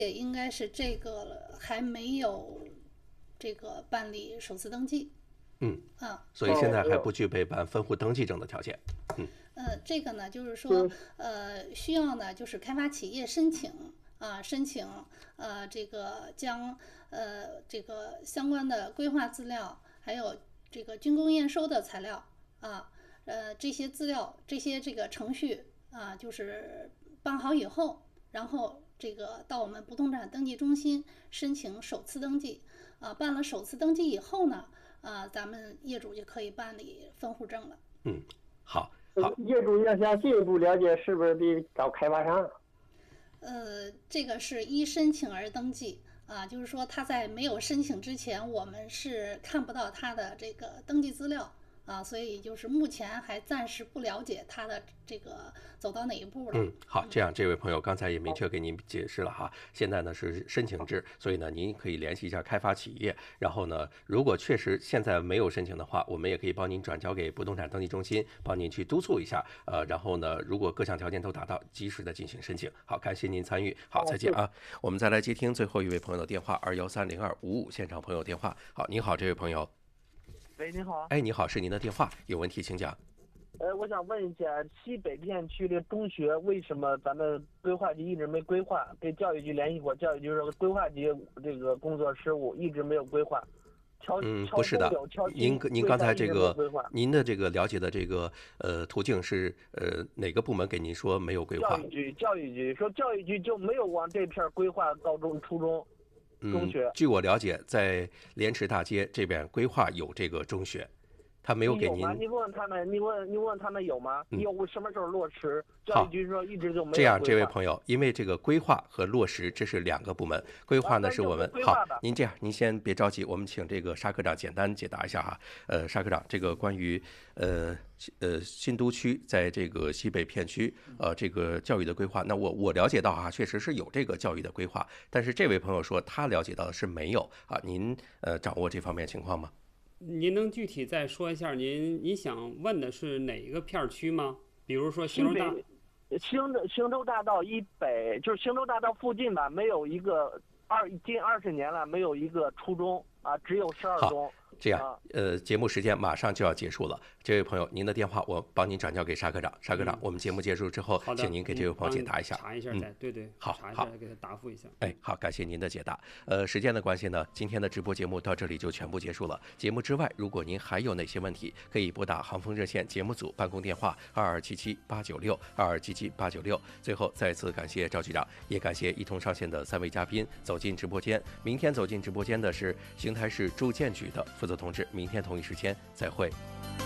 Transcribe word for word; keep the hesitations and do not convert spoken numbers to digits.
也应该是这个还没有这个办理首次登记。 嗯啊， 所以现在还不具备办分户登记证的条件。嗯， 呃，这个呢，就是说，呃，需要呢，就是开发企业申请啊，申请呃，这个将呃这个相关的规划资料，还有这个竣工验收的材料啊，呃，这些资料，这些这个程序啊，就是办好以后，然后这个到我们不动产登记中心申请首次登记啊，办了首次登记以后呢。啊，咱们业主就可以办理分户证了。 嗯，好，好。 业主要想进一步了解，是不是得找开发商？ 呃，这个是依申请而登记啊，就是说他在没有申请之前，我们是看不到他的这个登记资料啊，所以就是目前还暂时不了解他的这个走到哪一步了。 嗯，好，这样这位朋友刚才也明确给您解释了哈，现在呢是申请制，所以呢您可以联系一下开发企业，然后呢如果确实现在没有申请的话，我们也可以帮您转交给不动产登记中心，帮您去督促一下，呃，然后呢如果各项条件都达到，及时的进行申请。好，感谢您参与，好，再见啊。我们再来接听最后一位朋友的电话，二幺三零二五五现场朋友电话。好，你好，这位朋友。 喂，你好。 哎，你好，是您的电话，有问题请讲。 呃，我想问一下，西北片区的中学为什么咱们规划局一直没规划？跟教育局联系过，教育局说规划局这个工作失误，一直没有规划。 嗯，不是的，您您刚才这个您的这个了解的这个呃途径是呃哪个部门给您说没有规划？ 教育局，教育局说教育局就没有往这片规划高中、初中。中学、 嗯，据我了解，在莲池大街这边规划有这个中学，他没有给您。 有吗？你问他们，你问你问他们有吗？ 嗯、 有什么时候落实？教育局说一直就没有。 这样，这位朋友，因为这个规划和落实这是两个部门，规划呢、啊、是我们好。您这样，您先别着急，我们请这个沙科长简单解答一下哈。呃，沙科长，这个关于呃呃新都区在这个西北片区呃这个教育的规划，那我我了解到哈，确实是有这个教育的规划，但是这位朋友说他了解到的是没有啊。您呃掌握这方面情况吗？ 您能具体再说一下您您想问的是哪个片区吗？比如说兴州大兴兴州大道以北，就是兴州大道附近吧，没有一个二近二十年了，没有一个初中啊，只有十二中。 这样，呃，节目时间马上就要结束了。这位朋友，您的电话我帮您转交给沙科长。沙科长，我们节目结束之后，请您给这位朋友解答一下。 查一下，嗯，对对， 好， 查一下，给他答复一下。 哎，好，感谢您的解答。呃，时间的关系呢，今天的直播节目到这里就全部结束了。节目之外，如果您还有哪些问题，可以拨打航风热线节目组办公电话二二七七八九六二二七七八九六。最后，再次感谢赵局长，也感谢一同上线的三位嘉宾走进直播间。明天走进直播间的是邢台市住建局的负责同志。明天同一时间再会。